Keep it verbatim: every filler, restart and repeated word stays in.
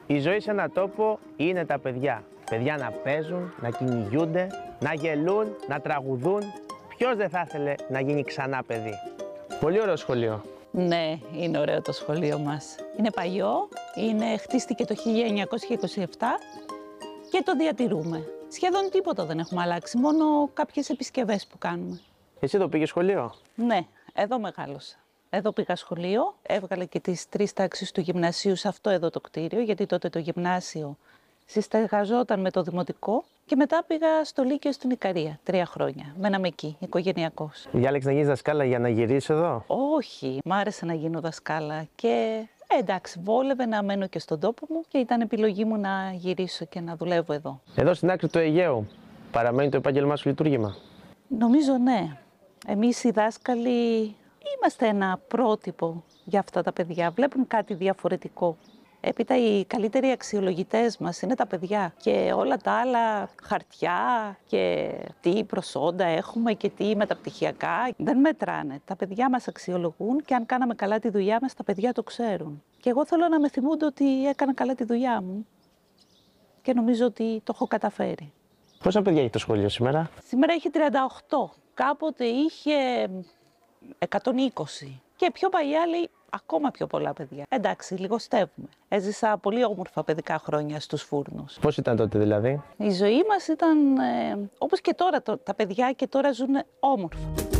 Η ζωή σε έναν τόπο είναι τα παιδιά. Παιδιά να παίζουν, να κυνηγούνται, να γελούν, να τραγουδούν. Ποιος δεν θα ήθελε να γίνει ξανά παιδί? Πολύ ωραίο σχολείο. Ναι, είναι ωραίο το σχολείο μας. Είναι παλιό, είναι, χτίστηκε το χίλια εννιακόσια είκοσι επτά και το διατηρούμε. Σχεδόν τίποτα δεν έχουμε αλλάξει, μόνο κάποιες επισκευές που κάνουμε. Εσύ εδώ πήγες σχολείο? Ναι, εδώ μεγάλωσα. Εδώ πήγα σχολείο, έβγαλα και τις τρεις τάξεις του γυμνασίου σε αυτό εδώ το κτίριο, γιατί τότε το γυμνάσιο συστεγαζόταν με το δημοτικό και μετά πήγα στο Λύκειο στην Ικαρία, τρία χρόνια. Μέναμε εκεί, οικογενειακώς. Διάλεξες να γίνεις δασκάλα για να γυρίσεις εδώ? Όχι, μ' άρεσε να γίνω δασκάλα και ε, εντάξει, βόλευε να μένω και στον τόπο μου και ήταν επιλογή μου να γυρίσω και να δουλεύω εδώ. Εδώ στην άκρη του Αιγαίου παραμένει το επάγγελμά σου λειτουργήμα? Νομίζω ναι. Εμείς οι δάσκαλοι είμαστε ένα πρότυπο για αυτά τα παιδιά. Βλέπουν κάτι διαφορετικό. Έπειτα οι καλύτεροι αξιολογητές μας είναι τα παιδιά και όλα τα άλλα χαρτιά και τι προσόντα έχουμε και τι μεταπτυχιακά δεν μετράνε. Τα παιδιά μας αξιολογούν και αν κάναμε καλά τη δουλειά μας, τα παιδιά το ξέρουν. Και εγώ θέλω να με θυμούνται ότι έκανα καλά τη δουλειά μου και νομίζω ότι το έχω καταφέρει. Πόσα παιδιά έχει το σχολείο σήμερα? Σήμερα έχει τριάντα οκτώ. Κάποτε είχε εκατόν είκοσι. Και πιο παλιά λέει ακόμα πιο πολλά παιδιά. Εντάξει, λιγοστεύουμε. Έζησα πολύ όμορφα παιδικά χρόνια στους φούρνους. Πώς ήταν τότε δηλαδή? Η ζωή μας ήταν ε, όπως και τώρα. Το, τα παιδιά και τώρα ζουν όμορφα.